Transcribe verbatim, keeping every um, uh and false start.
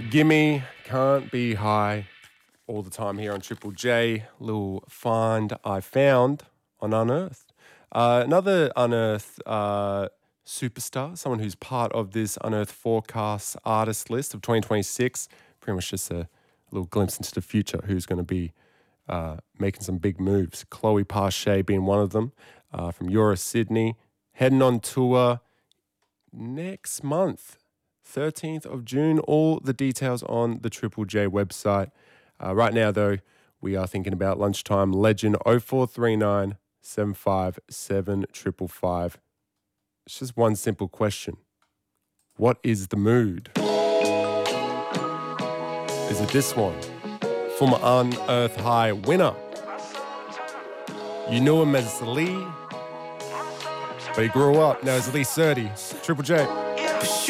Gimme can't be high all the time here on Triple J. Little find I found on Unearthed. Uh, another Unearthed uh, superstar, someone who's part of this Unearthed Forecast artist list of twenty twenty-six. Pretty much just a little glimpse into the future, who's going to be uh, making some big moves. Chloe Pache being one of them, uh, from Euro Sydney, heading on tour next month. thirteenth of June, all the details on the Triple J website. Uh, right now, though, we are thinking about Lunchtime Legend oh four three nine, seven five seven, five five five. It's just one simple question. What is the mood? Is it this one? Former Unearthed High winner. You knew him as Lee, but he grew up. Now he's Lee thirty. Triple J.